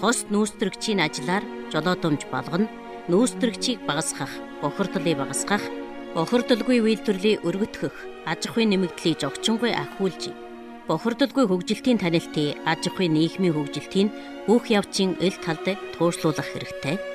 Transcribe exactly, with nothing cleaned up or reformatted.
Хос нүүстрэгчийн ажлаар жолоодомж болгоно, нүүстрэгчийг багасгах, бохирдлыг багасгах, бохирдолгүй үйлдвэрлэлийг өргөтгөх, аж ахуйн нэмэгдлийг зохицонгүй ахиулж, бохирдолгүй хөгжилтийн танилтыг аж ахуйн нийгмийн хөгжилтийн бүх явцын эл талд тууршлуулах хэрэгтэй.